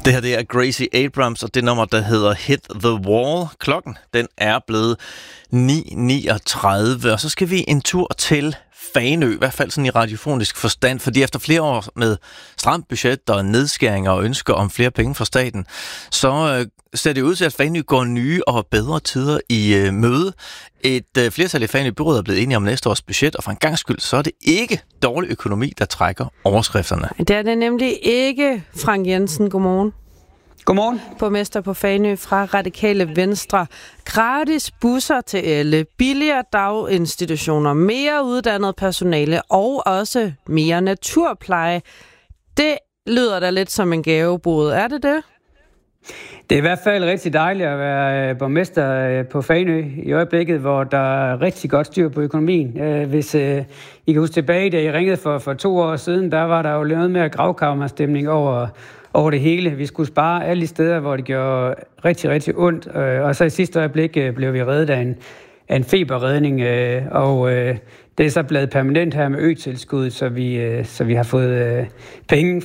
Det her det er Gracie Abrams, og det nummer, der hedder Hit the Wall. Klokken, den er blevet 9:39, og så skal vi en tur til Fanø, i hvert fald sådan i radiofonisk forstand, fordi efter flere år med stramt budget og nedskæringer og ønsker om flere penge fra staten, så ser det ud til, at Fanø går nye og bedre tider i møde. Et flertal i Fanø byrådet er blevet enige om næste års budget, og for en gangs skyld, så er det ikke dårlig økonomi, der trækker overskrifterne. Det er det nemlig ikke. Frank Jensen, godmorgen. Godmorgen. Borgmester på Fanø fra Radikale Venstre. Gratis busser til alle, billigere daginstitutioner, mere uddannet personale og også mere naturpleje. Det lyder da lidt som en gavebod. Er det det? Det er i hvert fald rigtig dejligt at være borgmester på Fanø i øjeblikket, hvor der er rigtig godt styr på økonomien. Hvis I kan huske tilbage, da I ringede for 2 år siden, der var der jo noget mere gravkammerstemning over det hele. Vi skulle spare alle de steder, hvor det gjorde rigtig, rigtig ondt. Og så i sidste øjeblik blev vi reddet af en feberredning, og det er så blevet permanent her med øtilskud, så vi har fået penge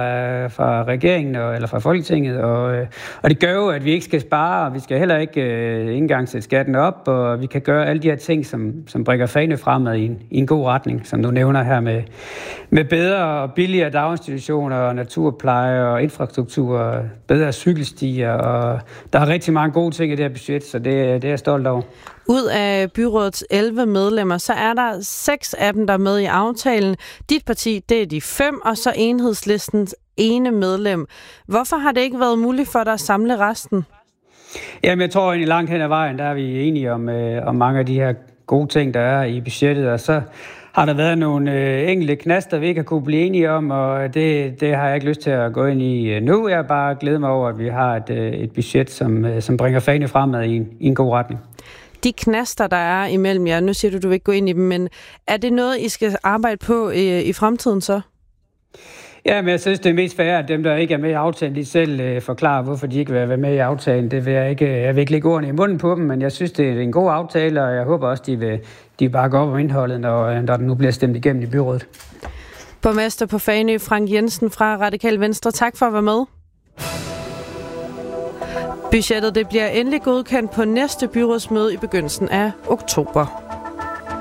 fra regeringen eller fra Folketinget, og det gør jo, at vi ikke skal spare, og vi skal heller ikke engang sætte skatten op, og vi kan gøre alle de her ting, som bringer Fanø fremad i en god retning, som du nævner her med bedre og billigere daginstitutioner, naturpleje og infrastruktur, bedre cykelstier, og der er rigtig mange gode ting i det her budget, så det er jeg stolt over. Ud af byrådets 11 medlemmer, så er der 6 af dem, der er med i aftalen. Dit parti, det er de 5, og så Enhedslistens ene medlem. Hvorfor har det ikke været muligt for dig at samle resten? Jamen, jeg tror egentlig langt hen ad vejen, der er vi enige om mange af de her gode ting, der er i budgettet, og så har der været nogle enkelte knaster, vi ikke har kunne blive enige om, og det har jeg ikke lyst til at gå ind i nu. Jeg bare glæder mig over, at vi har et budget, som bringer Fanø fremad i en god retning. De knaster, der er imellem jer, nu siger du vil ikke gå ind i dem, men er det noget, I skal arbejde på i fremtiden så? Ja, men jeg synes, det er mest fair, at dem, der ikke er med i aftalen, de selv forklarer, hvorfor de ikke vil være med i aftalen. Det vil jeg vil ikke lægge ordene i munden på dem, men jeg synes, det er en god aftale, og jeg håber også, de bakker op om indholdet, når den nu bliver stemt igennem i byrådet. Borgmester på Fanø, Frank Jensen fra Radikale Venstre. Tak for at være med. Budgettet det bliver endelig godkendt på næste byrådsmøde i begyndelsen af oktober.